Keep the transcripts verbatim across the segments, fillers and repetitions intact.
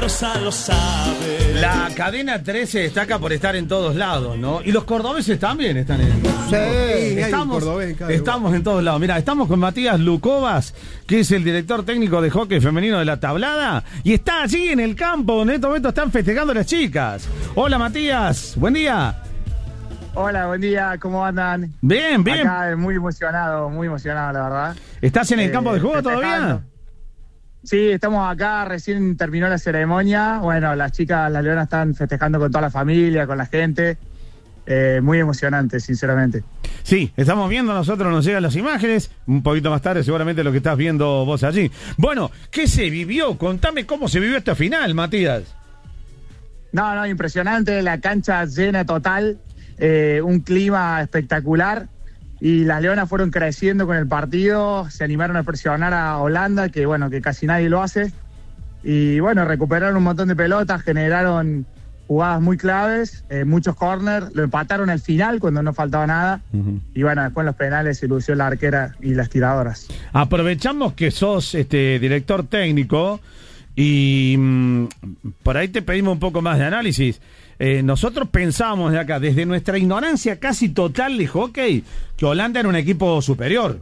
cordobesa lo sabe. La cadena trece destaca por estar en todos lados, ¿no? Y los cordobeses también están en... Sí, estamos, estamos en todos lados. Mira, estamos con Matías Lucovas, que es el director técnico de hockey femenino de La Tablada, y está allí en el campo, en este momento están festejando las chicas. Hola Matías, buen día. Hola, buen día, ¿cómo andan? Bien, bien. Acá muy emocionado, muy emocionado, la verdad. ¿Estás en el eh, campo de juego festejando. todavía? Sí, estamos acá, recién terminó la ceremonia. Bueno, las chicas, las leonas están festejando con toda la familia, con la gente. Eh, muy emocionante, sinceramente. Sí, estamos viendo, nosotros nos llegan las imágenes, un poquito más tarde seguramente lo que estás viendo vos allí. Bueno, ¿qué se vivió? Contame cómo se vivió esta final, Matías. No, no, impresionante, la cancha llena total, eh, un clima espectacular. Y las leonas fueron creciendo con el partido, se animaron a presionar a Holanda, que bueno, que casi nadie lo hace. Y bueno, recuperaron un montón de pelotas, generaron jugadas muy claves, eh, muchos corners, lo empataron al final cuando no faltaba nada. Uh-huh. Y bueno, después en los penales se lució la arquera y las tiradoras. Aprovechamos que sos este director técnico y mmm, por ahí te pedimos un poco más de análisis. Eh, nosotros pensábamos de acá, desde nuestra ignorancia casi total de hockey, que Holanda era un equipo superior.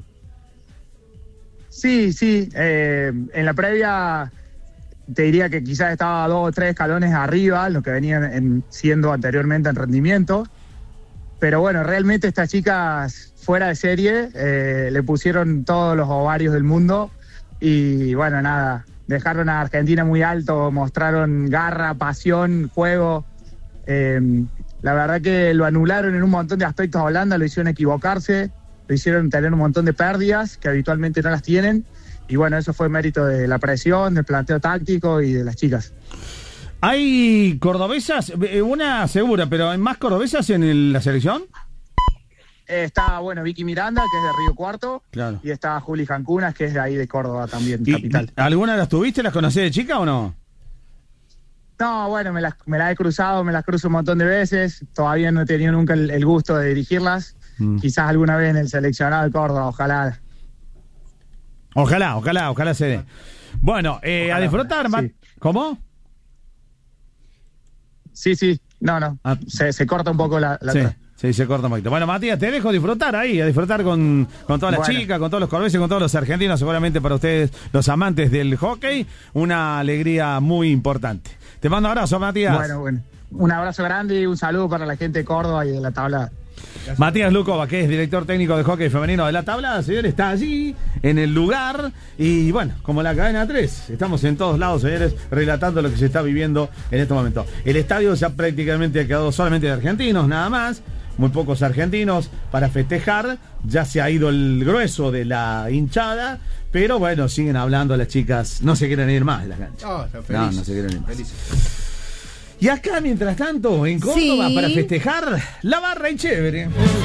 Sí, sí. Eh, en la previa te diría que quizás estaba dos o tres escalones arriba, lo que venían en, siendo anteriormente en rendimiento. Pero bueno, realmente estas chicas fuera de serie eh, le pusieron todos los ovarios del mundo y bueno, nada, dejaron a Argentina muy alto, mostraron garra, pasión, juego. Eh, la verdad que lo anularon en un montón de aspectos a Holanda, lo hicieron equivocarse, lo hicieron tener un montón de pérdidas que habitualmente no las tienen, y bueno, eso fue mérito de la presión, del planteo táctico y de las chicas. ¿Hay cordobesas? Una segura, pero ¿hay más cordobesas en el, la selección? Eh, está, bueno, Vicky Miranda, que es de Río Cuarto, claro. Y está Juli Jancunas, que es de ahí de Córdoba también, ¿Y, capital. ¿Alguna las tuviste? ¿Las conocés de chica o no? No, bueno, me las, me las he cruzado, me las cruzo un montón de veces. Todavía no he tenido nunca el, el gusto de dirigirlas. Mm. Quizás alguna vez en el seleccionado de Córdoba, ojalá. Ojalá, ojalá, ojalá se dé. Bueno, eh, ojalá, a disfrutar, ojalá, sí. ¿Cómo? Sí, sí, no, no. Ah. Se, se corta un poco la, la sí. Sí, se corta un poquito. Bueno, Matías, te dejo disfrutar ahí, a disfrutar con, con todas las bueno. chicas, con todos los cordobeses, con todos los argentinos, seguramente para ustedes, los amantes del hockey, una alegría muy importante. Te mando un abrazo, Matías. Bueno, bueno. Un abrazo grande y un saludo para la gente de Córdoba y de La Tablada. Gracias. Matías Lucovas, que es director técnico de hockey femenino de La Tablada, señor, está allí, en el lugar, y bueno, como la cadena tres, estamos en todos lados, señores, relatando lo que se está viviendo en este momento. El estadio ya prácticamente ha quedado solamente de argentinos, nada más, muy pocos argentinos para festejar, ya se ha ido el grueso de la hinchada, pero bueno, siguen hablando las chicas, no se quieren ir más de la cancha. Oh, está feliz. No, no se quieren ir más. Felices. Y acá, mientras tanto, en Córdoba, sí. para festejar, la barra y chévere.